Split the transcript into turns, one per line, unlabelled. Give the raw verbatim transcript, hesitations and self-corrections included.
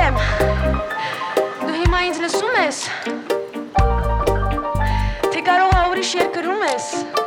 գիտեմ։ Դու հիմա ինձ լսում ես։ Թե կարող ա ուրիշ երգ գրում ես։